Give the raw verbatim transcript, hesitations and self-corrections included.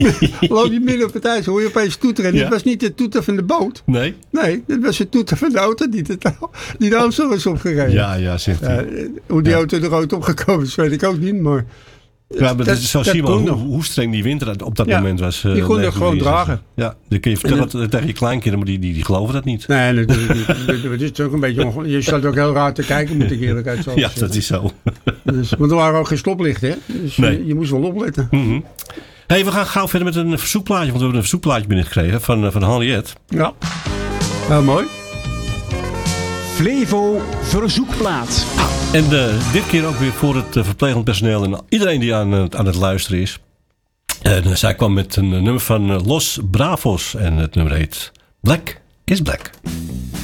Loop je midden op het ijs, hoor je opeens toeteren. En Ja. dit was niet de toeter van de boot. Nee? Nee, dit was de toeter van de auto die de, die de Amstel was opgereden. Ja, ja, zegt hij. Ja, hoe die Ja. auto er ooit opgekomen is, weet ik ook niet. Maar Ja, maar dat- dat, zo dat zie je wel kon hoe, nog. hoe streng die winter op dat Ja, moment was. uh, die kon er gewoon dragen. Ja, dan kun je vertellen dat tegen je kleinkinderen, maar die, die, die geloven dat niet. Nee, natuurlijk niet. Het is ook een beetje onge- je staat ook heel raar te kijken, moet ik eerlijk uit zo Ja, zeggen. dat is zo. Dus, want er waren ook geen stoplichten, hè? Dus Nee. je, je moest wel opletten. Mhm. Hey, we gaan gauw verder met een verzoekplaatje, want we hebben een verzoekplaatje binnengekregen van, uh, van Henriette. Ja, heel mooi. Flevo Verzoekplaat. En uh, dit keer ook weer voor het uh, verplegend personeel en iedereen die aan, uh, aan het luisteren is. En uh, zij kwam met een uh, nummer van uh, Los Bravos en het nummer heet Black is Black.